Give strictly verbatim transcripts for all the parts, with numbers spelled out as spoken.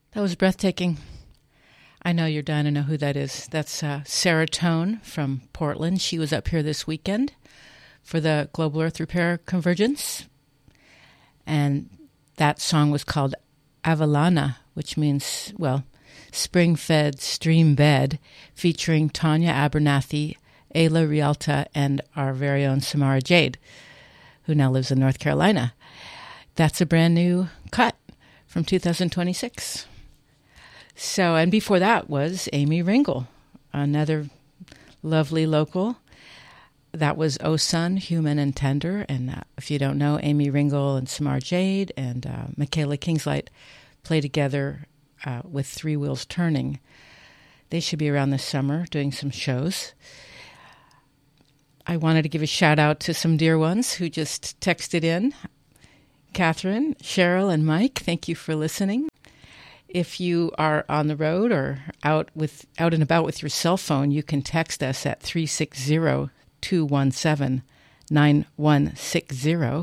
That was breathtaking. I know you're dying to know who that is. That's uh, Sarah Tone from Portland. She was up here this weekend for the Global Earth Repair Convergence. And that song was called Avalana, which means, well, spring-fed stream bed, featuring Tanya Abernathy, Ayla Rialta, and our very own Samara Jade, who now lives in North Carolina. That's a brand new cut from two thousand twenty-six. So, and before that was Amy Ringel, another lovely local. That was Oh Son, Human and Tender. And uh, if you don't know, Amy Ringel and Samar Jade and uh, Michaela Kingslight play together uh, with Three Wheels Turning. They should be around this summer doing some shows. I wanted to give a shout out to some dear ones who just texted in. Catherine, Cheryl, and Mike, thank you for listening. If you are on the road or out with out and about with your cell phone, you can text us at three six zero, two one seven, nine one six zero.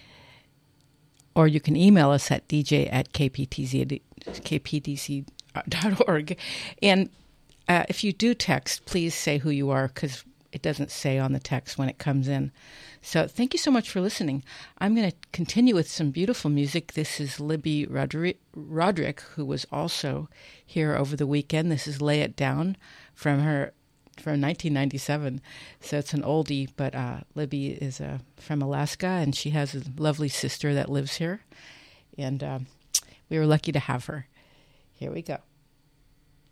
Or you can email us at d j at k p t d c dot org. And uh, if you do text, please say who you are, because it doesn't say on the text when it comes in. So thank you so much for listening. I'm going to continue with some beautiful music. This is Libby Rodri- Roderick, who was also here over the weekend. This is Lay It Down from her from nineteen ninety-seven. So it's an oldie, but uh, Libby is uh, from Alaska, and she has a lovely sister that lives here. And uh, we were lucky to have her. Here we go.